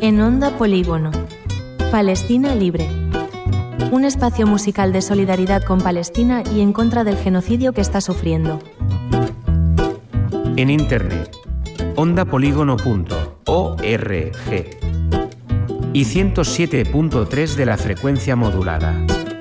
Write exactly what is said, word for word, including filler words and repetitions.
En Onda Polígono. Palestina Libre. Un espacio musical de solidaridad con Palestina y en contra del genocidio que está sufriendo. En Internet. onda polígono punto org y ciento siete punto tres de la frecuencia modulada.